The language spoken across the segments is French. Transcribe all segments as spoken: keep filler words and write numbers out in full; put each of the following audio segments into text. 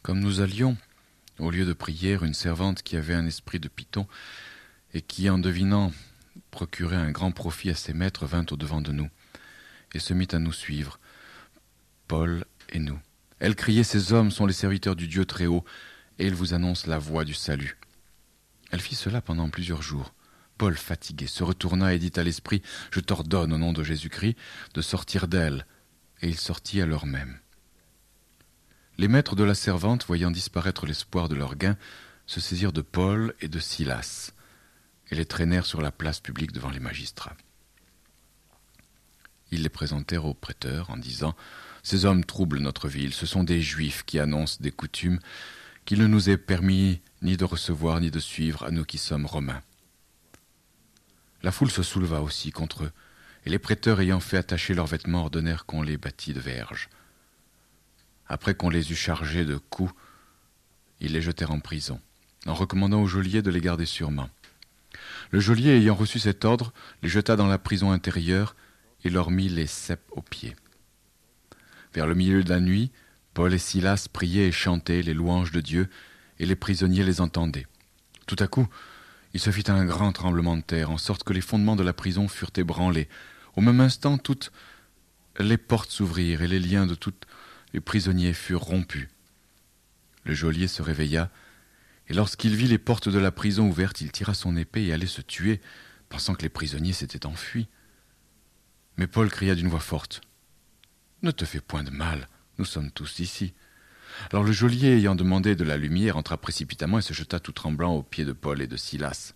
Comme nous allions, au lieu de prière, une servante qui avait un esprit de python et qui, en devinant, procurait un grand profit à ses maîtres, vint au-devant de nous et se mit à nous suivre, Paul et nous. Elle criait, « Ces hommes sont les serviteurs du Dieu très haut, et ils vous annoncent la voie du salut. » Elle fit cela pendant plusieurs jours. Paul, fatigué, se retourna et dit à l'esprit, « Je t'ordonne au nom de Jésus-Christ de sortir d'elle. » Et il sortit à l'heure même. Les maîtres de la servante, voyant disparaître l'espoir de leur gain, se saisirent de Paul et de Silas et les traînèrent sur la place publique devant les magistrats. Ils les présentèrent au prêteur en disant « Ces hommes troublent notre ville, ce sont des Juifs qui annoncent des coutumes qu'il ne nous est permis ni de recevoir ni de suivre à nous qui sommes Romains. » La foule se souleva aussi contre eux, et les prêteurs ayant fait attacher leurs vêtements ordonnèrent qu'on les bâtît de verges. Après qu'on les eut chargés de coups, ils les jetèrent en prison, en recommandant au geôlier de les garder sûrement. Le geôlier, ayant reçu cet ordre, les jeta dans la prison intérieure et leur mit les ceps aux pieds. Vers le milieu de la nuit, Paul et Silas priaient et chantaient les louanges de Dieu, et les prisonniers les entendaient. Tout à coup, il se fit un grand tremblement de terre, en sorte que les fondements de la prison furent ébranlés. Au même instant, toutes les portes s'ouvrirent et les liens de tous les prisonniers furent rompus. Le geôlier se réveilla, et lorsqu'il vit les portes de la prison ouvertes, il tira son épée et allait se tuer, pensant que les prisonniers s'étaient enfuis. Mais Paul cria d'une voix forte, « Ne te fais point de mal, nous sommes tous ici. » Alors le geôlier, ayant demandé de la lumière, entra précipitamment et se jeta tout tremblant aux pieds de Paul et de Silas.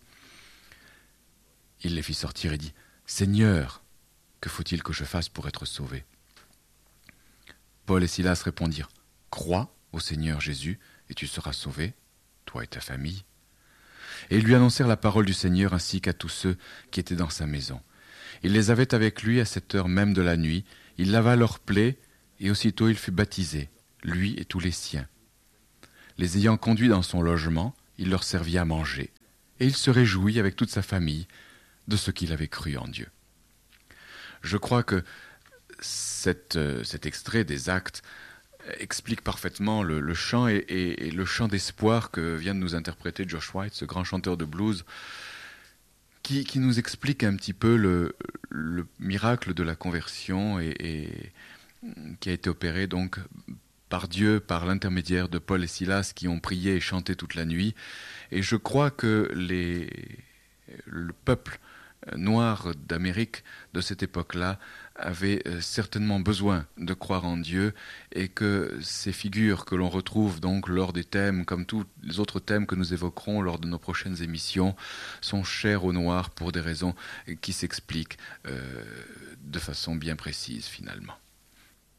Il les fit sortir et dit, « Seigneur, que faut-il que je fasse pour être sauvé ?» Paul et Silas répondirent, « Crois au Seigneur Jésus, et tu seras sauvé, toi et ta famille. » Et ils lui annoncèrent la parole du Seigneur ainsi qu'à tous ceux qui étaient dans sa maison. Il les avait avec lui à cette heure même de la nuit, il lava leurs plaies, et aussitôt il fut baptisé, lui et tous les siens. Les ayant conduits dans son logement, il leur servit à manger, et il se réjouit avec toute sa famille de ce qu'il avait cru en Dieu. Je crois que cette, euh, cet extrait des Actes explique parfaitement le, le chant et, et, et le chant d'espoir que vient de nous interpréter Josh White, ce grand chanteur de blues, qui, qui nous explique un petit peu le, le miracle de la conversion et, et qui a été opéré donc par Dieu, par l'intermédiaire de Paul et Silas qui ont prié et chanté toute la nuit. Et je crois que les, le peuple noir d'Amérique de cette époque-là avait certainement besoin de croire en Dieu et que ces figures que l'on retrouve donc lors des thèmes, comme tous les autres thèmes que nous évoquerons lors de nos prochaines émissions, sont chers aux Noirs pour des raisons qui s'expliquent euh, de façon bien précise finalement.